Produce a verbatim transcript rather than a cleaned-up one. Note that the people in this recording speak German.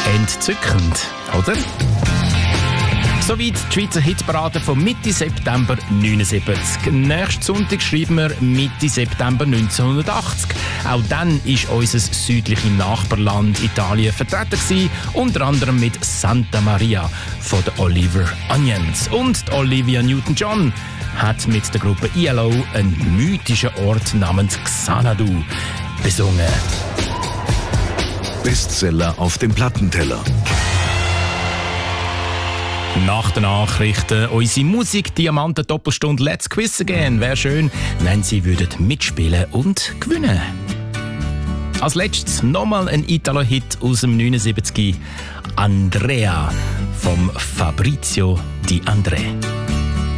Entzückend, oder? Soweit die Schweizer Hitparade von Mitte September neunundsiebzig. Nächsten Sonntag schreiben wir Mitte September neunzehnhundertachtzig. Auch dann war unser südliches Nachbarland Italien vertreten gewesen, unter anderem mit Santa Maria von den Oliver Onions. Und die Olivia Newton-John hat mit der Gruppe I L O einen mythischen Ort namens Xanadu besungen. Bestseller auf dem Plattenteller. Nach den Nachrichten unsere Musik-Diamanten-Doppelstunde Let's Quiz Again. Wäre schön, wenn Sie würden mitspielen und gewinnen. Als letztes nochmal ein Italo-Hit aus dem neunundsiebzig. Andrea vom Fabrizio Di André.